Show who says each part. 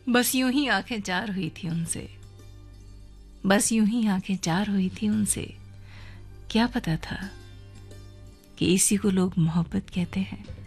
Speaker 1: बस यूं ही आंखें चार हुई थी उनसे, बस यूं ही आंखें चार हुई थी उनसे। क्या पता था कि इसी को लोग मोहब्बत कहते हैं।